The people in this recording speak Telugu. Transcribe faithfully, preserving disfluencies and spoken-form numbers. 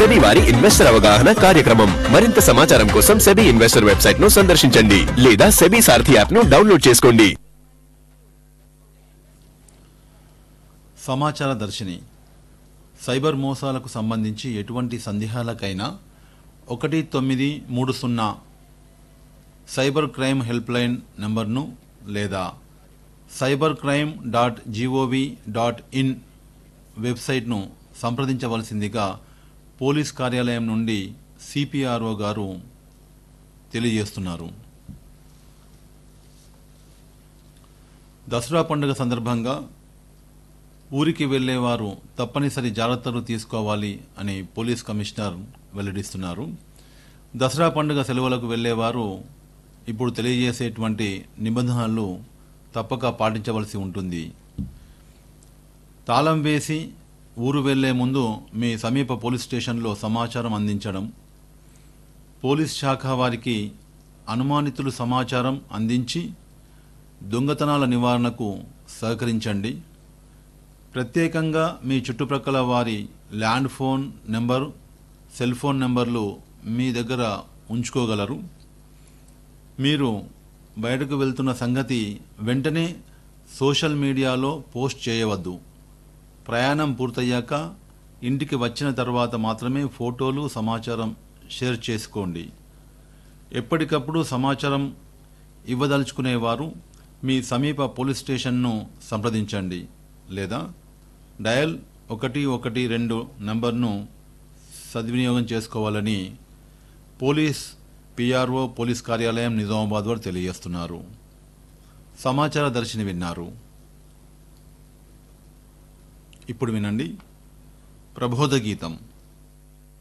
సెబీ వారి ఇన్వెస్టర్ అవగాహన కార్యక్రమం. మరింత సమాచారం కోసం సెబీ ఇన్వెస్టర్ వెబ్సైట్ ను సందర్శించండి లేదా సెబీ సారథి యాప్ ను డౌన్లోడ్ చేసుకోండి. సమాచార దర్శిని సైబర్ మోసాలకు సంబంధించి ఎటువంటి సందేహాలకైనా ఒకటి తొమ్మిది మూడు సున్నా సైబర్ క్రైమ్ హెల్ప్ లైన్ నెంబర్ను లేదా cyber crime dot GOV dot in వెబ్సైట్ను సంప్రదించవలసిందిగా పోలీస్ కార్యాలయం నుండి సిపిఆర్ఓ గారు తెలియజేస్తున్నారు. దసరా పండుగ సందర్భంగా ఊరికి వెళ్లేవారు తప్పనిసరి జాగ్రత్తలు తీసుకోవాలి అని పోలీస్ కమిషనర్ వెల్లడిస్తున్నారు. దసరా పండుగ సెలవులకు వెళ్లేవారు ఇప్పుడు తెలియజేసేటువంటి నిబంధనలు తప్పక పాటించవలసి ఉంటుంది. తాళం వేసి ఊరు వెళ్లే ముందు మీ సమీప పోలీస్ స్టేషన్లో సమాచారం అందించడం, పోలీస్ శాఖ వారికి అనుమానితులు సమాచారం అందించి దొంగతనాల నివారణకు సహకరించండి. ప్రత్యేకంగా మీ చుట్టుప్రక్కల వారి land phone number, cell phone నెంబర్లు మీ దగ్గర ఉంచుకోగలరు. మీరు బయటకు వెళ్తున్న సంగతి వెంటనే సోషల్ మీడియాలో పోస్ట్ చేయవద్దు. ప్రయాణం పూర్తయ్యాక ఇంటికి వచ్చిన తర్వాత మాత్రమే ఫోటోలు, సమాచారం షేర్ చేసుకోండి. ఎప్పటికప్పుడు సమాచారం ఇవ్వదలుచుకునేవారు మీ సమీప పోలీస్ స్టేషన్ను సంప్రదించండి లేదా డయల్ ఒకటి ఒకటి రెండు నంబర్ను సద్వినియోగం చేసుకోవాలని పోలీస్ పిఆర్ఓ పోలీస్ కార్యాలయం నిజామాబాద్ వారు తెలియజేస్తున్నారు. సమాచార దర్శిని విన్నారు. ఇప్పుడు వినండి ప్రబోధ గీతం.